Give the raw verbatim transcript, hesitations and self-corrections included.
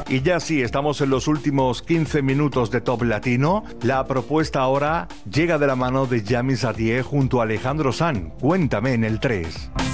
Y ya sí, estamos en los últimos quince minutos de Top Latino. La propuesta ahora llega de la mano de Yami Satie junto a Alejandro Sanz. Cuéntame en el tres.